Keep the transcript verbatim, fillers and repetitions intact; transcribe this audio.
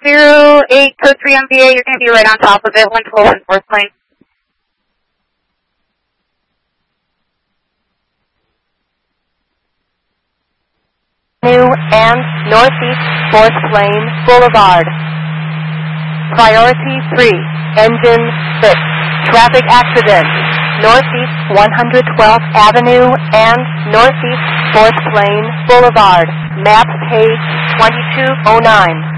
zero eight code three M B A, you're going to be right on top of it, one twelve and fourth lane. New and Northeast fourth Lane Boulevard. Priority three, engine six, traffic accident, Northeast one hundred twelfth Avenue and Northeast fourth Lane Boulevard, map page twenty-two oh nine.